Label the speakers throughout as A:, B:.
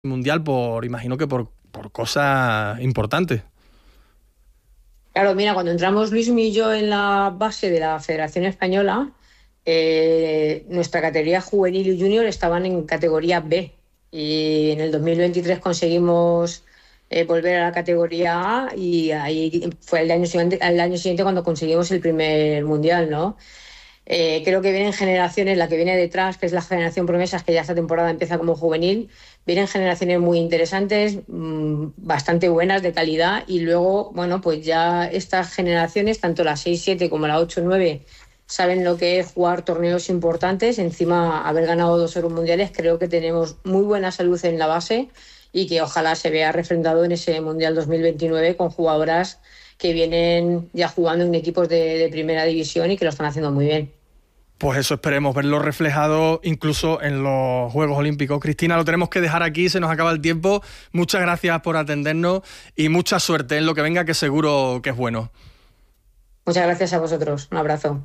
A: mundial imagino que por cosas importantes.
B: Claro, mira, cuando entramos Luismi y yo en la base de la Federación Española, nuestra categoría juvenil y junior estaban en categoría B y en el 2023 conseguimos volver a la categoría A y ahí fue el año siguiente cuando conseguimos el primer mundial, ¿no? Creo que vienen generaciones, la que viene detrás, que es la generación promesas, que ya esta temporada empieza como juvenil, vienen generaciones muy interesantes, bastante buenas, de calidad, y luego, bueno, pues ya estas generaciones, tanto la 6-7 como la 8-9, saben lo que es jugar torneos importantes. Encima, haber ganado 2 Euros mundiales, creo que tenemos muy buena salud en la base y que ojalá se vea refrendado en ese Mundial 2029 con jugadoras que vienen ya jugando en equipos de primera división y que lo están haciendo muy bien.
A: Pues eso, esperemos verlo reflejado incluso en los Juegos Olímpicos. Cristina, lo tenemos que dejar aquí, se nos acaba el tiempo. Muchas gracias por atendernos y mucha suerte en lo que venga, que seguro que es bueno.
B: Muchas gracias a vosotros. Un abrazo.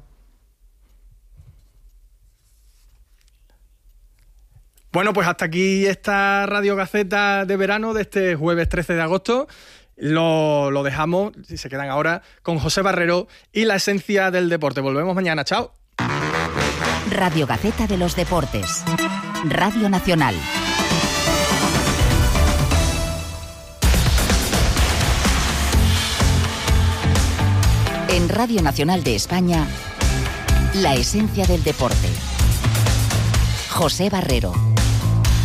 A: Bueno, pues hasta aquí esta Radio Gaceta de verano de este jueves 13 de agosto. Lo dejamos, si se quedan ahora, con José Barrero y la esencia del deporte. Volvemos mañana. Chao.
C: Radio Gaceta de los Deportes. Radio Nacional. En Radio Nacional de España, la esencia del deporte. José Barrero.